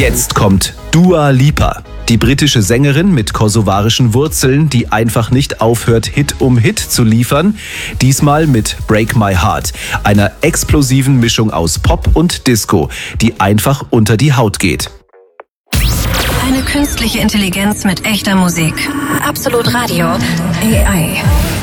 Jetzt kommt Dua Lipa. Die britische Sängerin mit kosovarischen Wurzeln, die einfach nicht aufhört, Hit um Hit zu liefern. Diesmal mit Break My Heart, einer explosiven Mischung aus Pop und Disco, die einfach unter die Haut geht. Eine künstliche Intelligenz mit echter Musik. Absolut Radio. AI.